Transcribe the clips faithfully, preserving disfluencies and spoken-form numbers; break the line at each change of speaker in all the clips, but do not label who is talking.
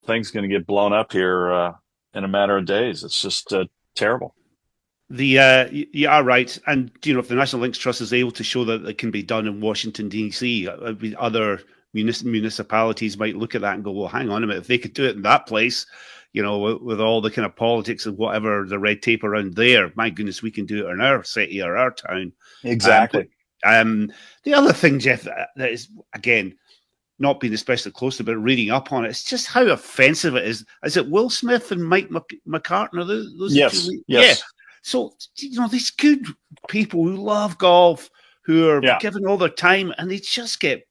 thing's going to get blown up here uh, in a matter of days. It's just uh, terrible.
The uh, you are right, and you know if the National Links Trust is able to show that it can be done in Washington D C, uh, other munis- municipalities might look at that and go, "Well, hang on a minute, if they could do it in that place, you know, with, with all the kind of politics and whatever the red tape around there, my goodness, we can do it in our city or our town." Um, but
Exactly.
um, the other thing, Jeff, that, that is again not being especially close to, but reading up on it, it's just how offensive it is. Is it Will Smith and Mike McCartan? Are those, those the
Yes.
two? Yeah.
Yes.
So, you know, these good people who love golf, who are
Yeah.
given all their time, and they just get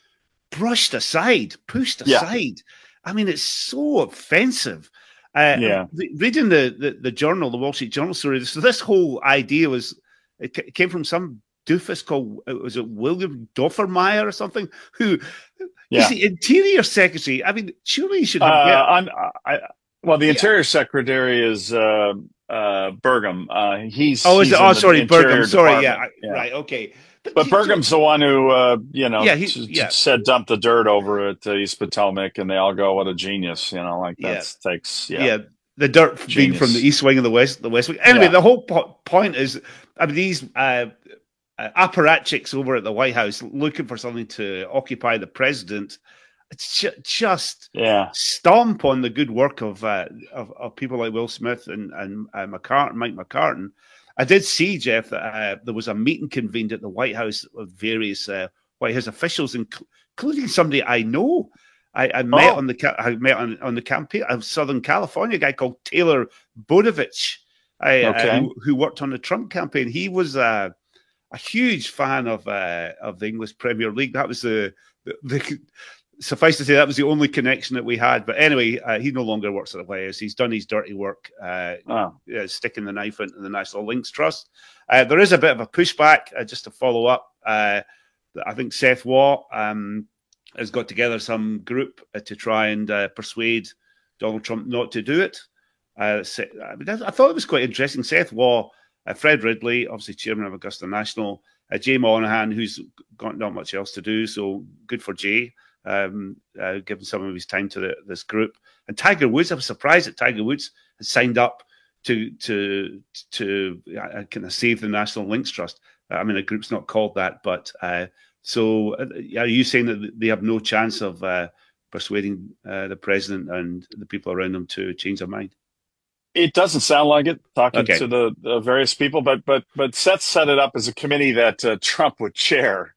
brushed aside, pushed
Yeah.
aside. I mean, it's so offensive. Uh,
Yeah.
reading the, the, the journal, the Wall Street Journal story, so this whole idea was, it came from some doofus called, was it William Doffermeyer or something, who he's
Yeah.
the Interior Secretary. I mean, surely he should
Uh,
have better.
I'm, I, well, the
Yeah.
Interior Secretary is uh, uh, Burgum. Uh, he's
Oh, is it?
he's
Oh,
in the
sorry, Burgum.
Interior
Sorry. Yeah.
Department.
I,
Yeah.
right. Okay. But
But Burgum's the one who, uh, you know,
yeah, he,
t- t-
yeah,
said dump the dirt over at uh, East Potomac, and they all go, "What a genius!" You know, like
yeah.
that's takes, yeah,
Yeah, the dirt being from the
genius.
east wing and the west, the west wing. Anyway,
Yeah,
the whole po- point is, I mean, these uh, uh, apparatchiks over at the White House looking for something to occupy the president. It's ju- just
yeah.
stomp on the good work of uh, of, of people like Will Smith and and uh, McCartan, Mike McCartan. I did see, Jeff, that uh, there was a meeting convened at the White House of various uh, White House officials, inc- including somebody I know. I, I met
Oh,
on the I met on, on the campaign of Southern California, a guy called Taylor Bodovich, I, uh,
okay.
who who worked on the Trump campaign. He was uh, a huge fan of uh, of the English Premier League. That was the, the, the suffice to say that was the only connection that we had. But anyway, uh, he no longer works at the White House. He's done his dirty work, uh,
Oh,
uh, sticking the knife into the National Links Trust. Uh, there is a bit of a pushback, uh, just to follow up. Uh, I think Seth Waugh um, has got together some group uh, to try and uh, persuade Donald Trump not to do it. Uh, I, mean, I thought it was quite interesting. Seth Waugh, uh, Fred Ridley, obviously chairman of Augusta National, uh, Jay Monahan, who's got not much else to do, so good for Jay, um, uh, giving some of his time to the, this group. And Tiger Woods, I was surprised that Tiger Woods has signed up to to to uh, kind of save the National Links Trust. I mean, a group's not called that, but uh, so uh, are you saying that they have no chance of uh, persuading uh, the president and the people around them to change their mind?
it doesn't sound like it. Talking
Okay.
to the, the various people, but but but Seth set it up as a committee that uh, Trump would chair.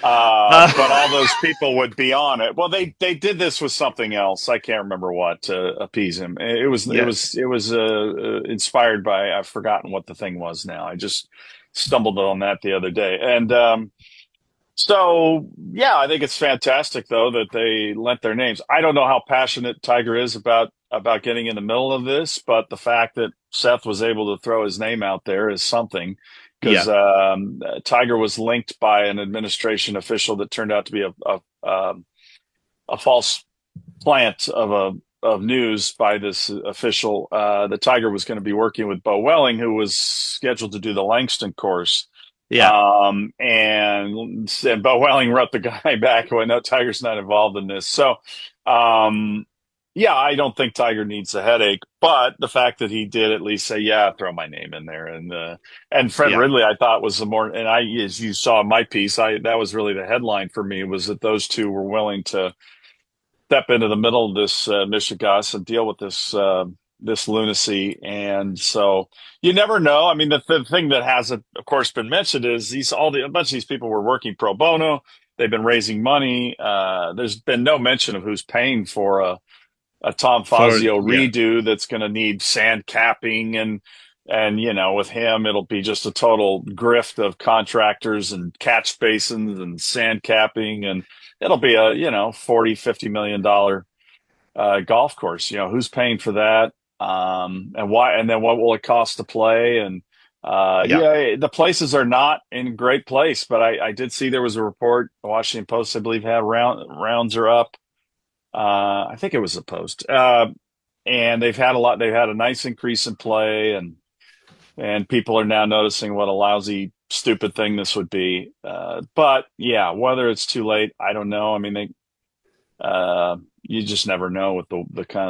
Uh, but all
Uh,
those people would be on it. Well, they they did this with something else. I can't remember what to appease him. It was it
yeah.
was it was uh, uh, inspired by I've forgotten what the thing was now. I just stumbled on that the other day, and um, so yeah, I think it's fantastic though that they lent their names. I don't know how passionate Tiger is about about getting in the middle of this, but the fact that Seth was able to throw his name out there is something because
Yeah.
um, Tiger was linked by an administration official that turned out to be a a, um, a false plant of a of news by this official. Uh, that Tiger was going to be working with Bo Welling, who was scheduled to do the Langston course.
Yeah.
Um, and, and Bo Welling wrote the guy back who I know Tiger's not involved in this. So, um, yeah, I don't think Tiger needs a headache, but the fact that he did at least say, yeah, throw my name in there. And, uh, and Fred
Yeah.
Ridley, I thought was the more, and I, as you saw in my piece, I, that was really the headline for me was that those two were willing to step into the middle of this, uh, Michigas and deal with this, uh, this lunacy. And so you never know. I mean, the, the thing that hasn't, of course, been mentioned is these, all the, a bunch of these people were working pro bono. They've been raising money. Uh, there's been no mention of who's paying for a, a Tom
For
Fazio
yeah.
redo that's going to need sand capping and and you know with him it'll be just a total grift of contractors and catch basins and sand capping and it'll be a you know forty fifty million dollar uh, golf course. You know who's paying for that, um, and why, and then what will it cost to play? And uh,
Yeah.
yeah, the places are not in great place. But I, I did see there was a report, the Washington Post, I believe, had round rounds are up. Uh, I think it was a Post, uh, and they've had a lot. They've had a nice increase in play, and and people are now noticing what a lousy, stupid thing this would be. Uh, but yeah, whether it's too late, I don't know. I mean, they uh, you just never know with the the kind of